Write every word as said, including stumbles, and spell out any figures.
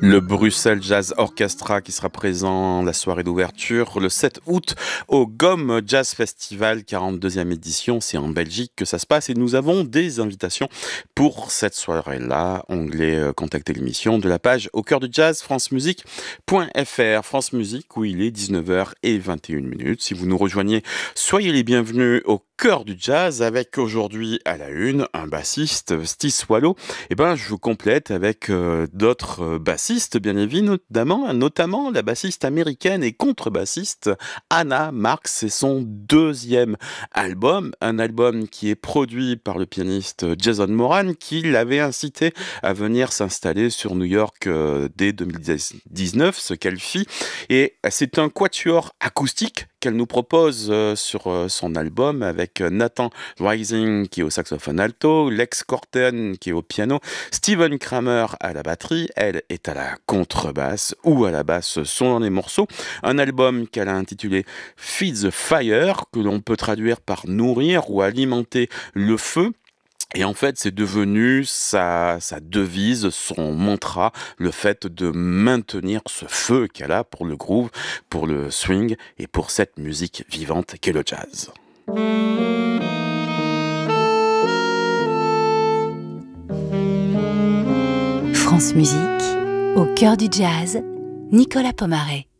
Le Bruxelles Jazz Orchestra qui sera présent la soirée d'ouverture le sept août au Gomme Jazz Festival, quarante-deuxième édition. C'est en Belgique que ça se passe et nous avons des invitations pour cette soirée-là. Onglet euh, contacter l'émission de la page Au cœur du jazz, francemusique point f r. France Musique où il est dix-neuf heures vingt et une minutes. Si vous nous rejoignez, soyez les bienvenus au cœur du jazz avec aujourd'hui à la une un bassiste, Steve Swallow. Et ben je vous complète avec euh, d'autres euh, bassistes, bien évidemment, notamment la bassiste américaine et contrebassiste Anna Marks. C'est son deuxième album, un album qui est produit par le pianiste Jason Moran, qui l'avait incité à venir s'installer sur New York euh, dès deux mille dix-neuf, ce qu'elle fit. Et c'est un quatuor acoustique qu'elle nous propose euh, sur euh, son album avec Nathan Rising qui est au saxophone alto, Lex Corten qui est au piano, Steven Kramer à la batterie, elle est à la contrebasse ou à la basse sont dans les morceaux. Un album qu'elle a intitulé Feed the Fire, que l'on peut traduire par nourrir ou alimenter le feu. Et en fait, c'est devenu sa, sa devise, son mantra, le fait de maintenir ce feu qu'elle a pour le groove, pour le swing et pour cette musique vivante qu'est le jazz. France Musique, au cœur du jazz, Nicolas Pomaret.